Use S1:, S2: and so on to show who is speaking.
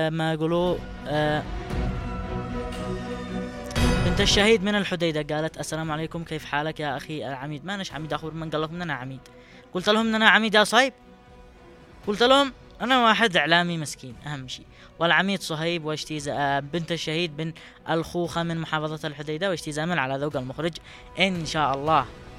S1: ما يقولوا بنت الشهيد من الحديدة قالت السلام عليكم، كيف حالك يا أخي العميد؟ ما نش عميد أخبر، من قال لكم أنا عميد؟ قلت لهم أنا عميد يا صهيب، قلت لهم أنا واحد إعلامي مسكين أهم شيء، والعميد صهيب واشتي بنت الشهيد بن الخوخة من محافظة الحديدة، واشتي زامل على ذوق المخرج إن شاء الله.